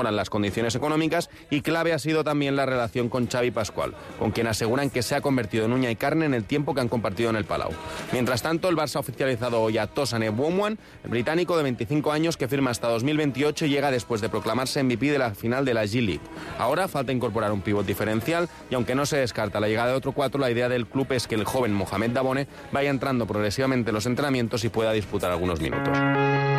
las condiciones económicas, y clave ha sido también la relación con Xavi Pascual, con quien aseguran que se ha convertido en uña y carne en el tiempo que han compartido en el Palau. Mientras tanto, el Barça ha oficializado hoy a Tosan Ebouamwan, el británico de 25 años que firma hasta 2028 y llega después de proclamarse MVP de la final de la G-League. Ahora falta incorporar un pívot diferencial y aunque no se descarta la llegada de otro 4, la idea del club es que el joven Mohamed Dabone vaya entrando progresivamente en los entrenamientos y pueda disputar algunos minutos.